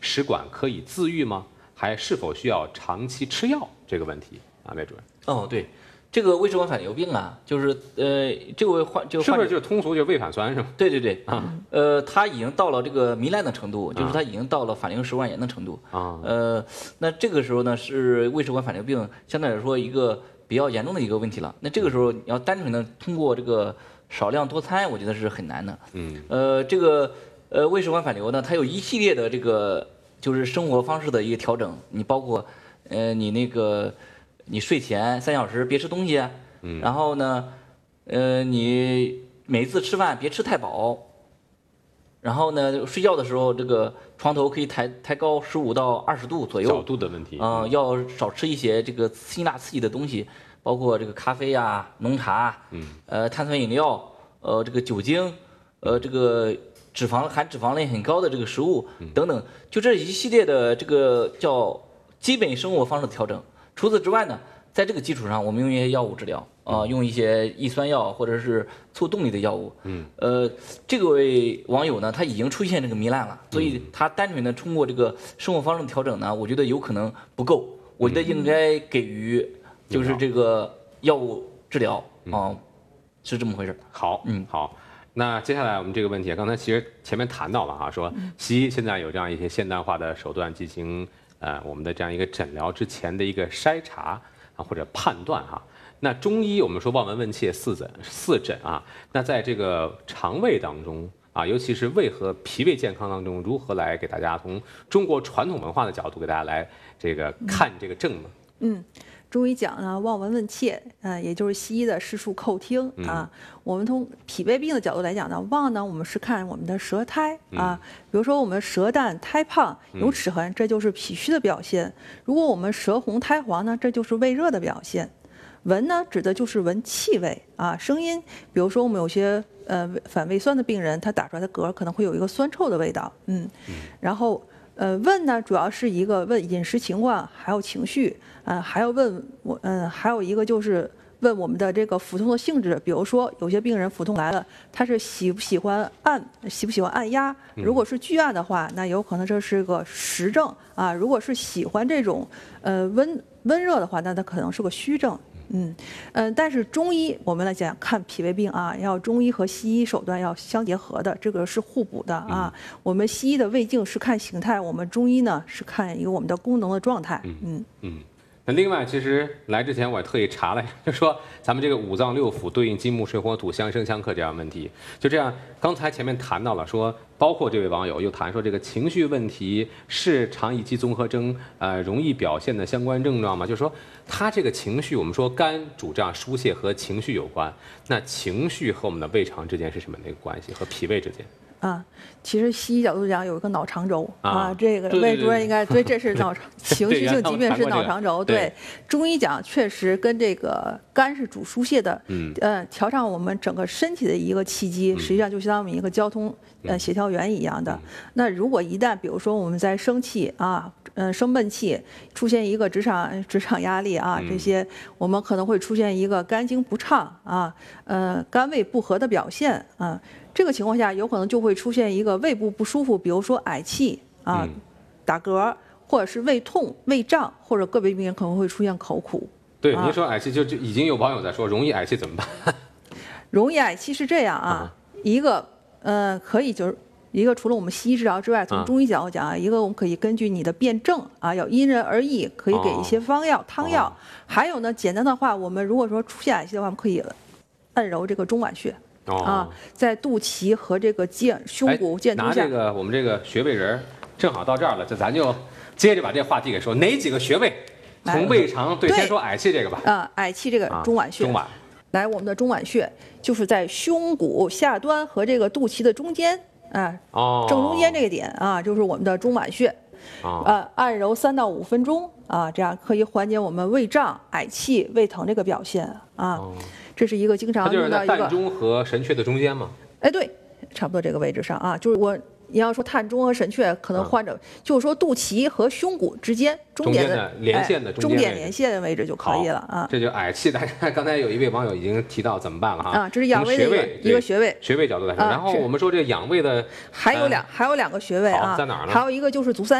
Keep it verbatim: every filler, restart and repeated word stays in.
食管可以自愈吗？还是否需要长期吃药？这个问题啊，魏主任。 哦，对。这个胃食管反流病啊，就是呃，这个患这个是不是就是通俗就是胃反酸是吗？ 对对对啊， 呃，它已经到了这个糜烂的程度，就是它已经到了反流食管炎的程度啊。 呃，那这个时候呢，是胃食管反流病相对来说一个比较严重的一个问题了。那这个时候你要单纯的通过这个少量多餐，我觉得是很难的。 嗯。 呃，这个呃胃食管反流呢，它有一系列的这个就是生活方式的一个调整，你包括呃你那个。你睡前三小时别吃东西， 嗯， 然后呢，呃，你每次吃饭别吃太饱，然后呢，睡觉的时候这个床头可以抬抬高十五到二十度左右， 角度的问题啊、呃，要少吃一些这个辛辣刺激的东西，包括这个咖啡啊、浓茶， 嗯， 呃，碳酸饮料，呃，这个酒精，呃，这个脂肪含脂肪类很高的这个食物等等，就这一系列的这个叫基本生活方式的调整。除此之外呢，在这个基础上，我们用一些药物治疗啊、呃，用一些抑酸药或者是促动力的药物。 嗯， 呃，这个位网友呢，他已经出现这个糜烂了，所以他单纯的通过这个生活方式的调整呢，我觉得有可能不够，我觉得应该给予就是这个药物治疗啊、呃，是这么回事。 好，嗯，好。那接下来我们这个问题，刚才其实前面谈到了哈，说西医现在有这样一些现代化的手段进行。呃，我们的这样一个诊疗之前的一个筛查啊，或者判断哈。那中医我们说望闻问切四诊四诊啊，那在这个肠胃当中啊，尤其是胃和脾胃健康当中，如何来给大家从中国传统文化的角度给大家来这个看这个症呢？ 嗯。中医讲呢，望闻问切，呃，也就是西医的视触叩听啊。嗯、我们从脾胃病的角度来讲呢，望呢，我们是看我们的舌苔啊，嗯、比如说我们舌淡苔胖有齿痕，这就是脾虚的表现；如果我们舌红苔黄呢，这就是胃热的表现。闻呢，指的就是闻气味啊，声音，比如说我们有些呃反胃酸的病人，他打出来的嗝可能会有一个酸臭的味道，嗯，嗯然后。呃，问呢，主要是一个问饮食情况，还有情绪，呃，还要问我，嗯、呃，还有一个就是问我们的这个腹痛的性质。比如说，有些病人腹痛来了，他是喜不喜欢按，喜不喜欢按压？如果是拒按的话，那有可能这是个实症啊；如果是喜欢这种呃温温热的话，那它可能是个虚症。嗯，呃，但是中医我们来讲看脾胃病啊，要中医和西医手段要相结合的，这个是互补的啊。嗯、我们西医的胃镜是看形态，我们中医呢是看一个我们的功能的状态。嗯嗯。 嗯那另外，其实来之前我也特意查了，就说咱们这个五脏六腑对应金木水火土相生相克这样问题，就这样。刚才前面谈到了说，包括这位网友又谈说这个情绪问题是肠易激综合征呃容易表现的相关症状吗？就是说他这个情绪，我们说肝主这样疏泄和情绪有关，那情绪和我们的胃肠之间是什么样的一个关系？和脾胃之间？ 啊，其实西医角度讲有一个脑肠轴啊， 啊这个魏主任应该对，这是脑肠情绪性疾病是脑肠轴。对，对中医讲确实跟这个肝是主疏泄的，嗯，呃，调畅我们整个身体的一个气机，实际上就相当于一个交通呃协调员一样的。嗯、那如果一旦比如说我们在生气啊，嗯、呃，生闷气，出现一个职场职场压力啊，这些我们可能会出现一个肝经不畅啊，呃，肝胃不和的表现啊。这个情况下，有可能就会出现一个胃部不舒服，比如说嗳气啊、嗯、打嗝，或者是胃痛、胃胀，或者个别病人可能会出现口苦。 对，您说嗳气就就已经有网友在说，容易嗳气怎么办？ 容易嗳气是这样啊，嗯、一个呃可以就是一个除了我们西医治疗之外，从中医角度讲啊，一个我们可以根据你的辩证啊，要因人而异，可以给一些方药、汤药。还有呢，简单的话，我们如果说出现嗳气的话，我们可以按揉这个中脘穴。 哦、 啊，在肚脐和这个肩、胸骨、剑突下。 拿这个我们这个穴位人正好到这儿了，这咱就接着把这话题给说。哪几个穴位？从胃肠对，先说嗳气这个吧。 啊，嗳气这个中脘穴。 中脘。 来，我们的中脘穴就是在胸骨下端和这个肚脐的中间啊， 哦， 正中间这个点啊，就是我们的中脘穴。 哦、 啊，按揉三到五分钟啊，这样可以缓解我们胃胀、嗳气、胃疼这个表现啊。哦，这是一个经常用到一个。 膻中和神阙的中间吗？ 哎，对，差不多这个位置上啊，就是我你要说膻中和神阙，可能患者、嗯、就是说肚脐和胸骨之间中点的连线的中点连线的位置就可以了啊。 这就嗳气，大家刚才有一位网友已经提到怎么办了哈。 啊，这是养胃的一个一个穴位， 穴位角度来说。然后我们说这个养胃的还有两还有两个穴位啊， 在哪儿呢？ 还有一个就是足三。